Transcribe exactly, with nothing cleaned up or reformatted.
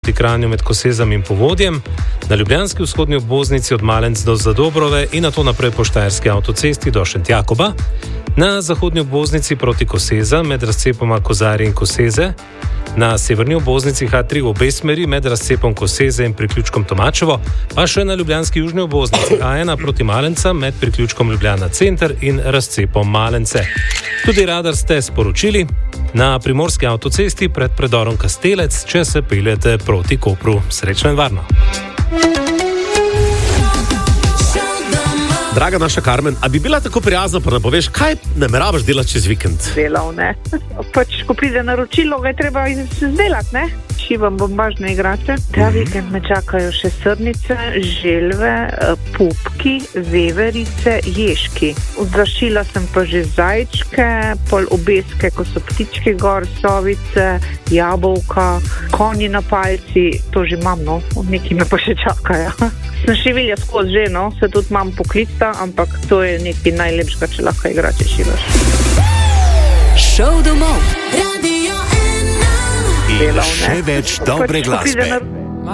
proti Kranju med Kosezami in Povodjem, na ljubljanski vzhodni obvoznici od Malenc do Zadobrove in nato naprej po Štajerski avtocesti do Šentjakoba, na zahodni obvoznici proti Kosezam med razcepoma Kozarje in Koseze, na severni obvoznici H tri v obe smeri med razcepom Koseze in priključkom Tomačevo, pa še na ljubljanski južni obvoznici A ena proti Malencam med priključkom Ljubljana center in razcepom Malence. Tudi radar ste sporočili na primorski avtocesti pred predorom Kastelec, če se peljete proti Kopru. Srečno in varno. Draga naša Karmen, a bi bila tako prijazna, pa nam poveš, kaj nameravaš delati čez vikend? Delal, ne. Pač, ko pride naročilo, ga je treba izdelati, ne. Šivam bombažne igrače. Ta vikend me čakajo še srnice, želve, pupki, veverice, ježki. Zašila sem pa že zajčke, pol obeske, ko so ptičke gor, sovice, jabolka, konji na palci, to že imam, no, neki me pa še čakajo. Sem šivilja skozi že, no, se tudi imam poklicta, ampak to je nekaj najlepšega, če lahko igrače šivaš. Šov domov. Radio In še več dobre glasbe.